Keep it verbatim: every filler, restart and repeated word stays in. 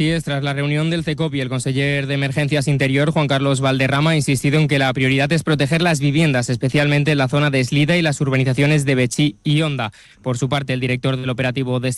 Así es, tras la reunión del CECOP y el conseller de Emergencias Interior, Juan Carlos Valderrama, ha insistido en que la prioridad es proteger las viviendas, especialmente en la zona de Eslida y las urbanizaciones de Betxí y Honda. Por su parte, el director del operativo de